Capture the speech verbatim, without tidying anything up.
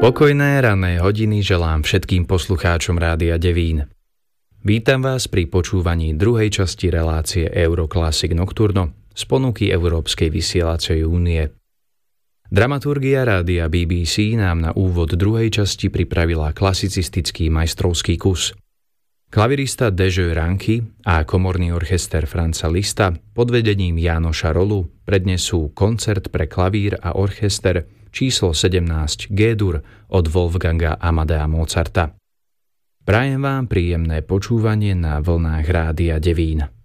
Pokojné ranné hodiny želám všetkým poslucháčom Rádia Devín. Vítam vás pri počúvaní druhej časti relácie Euroclassic Nocturno z ponuky Európskej vysielacej únie. Dramaturgia rádia bé bé cé nám na úvod druhej časti pripravila klasicistický majstrovský kus. Klavirista Dezső Ranky a komorný orchester Franza Liszta pod vedením Jánoša Rolu prednesú koncert pre klavír a orchester číslo sedemnásť G-dur od Wolfganga Amadea Mozarta. Prajem vám príjemné počúvanie na vlnách Rádia Devín.